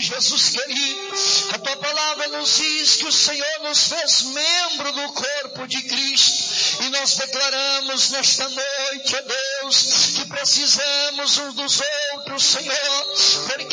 Jesus querido, a tua palavra nos diz que o Senhor nos fez membro do corpo de Cristo, e nós declaramos nesta noite, ó Deus, que precisamos uns dos outros, Senhor, porque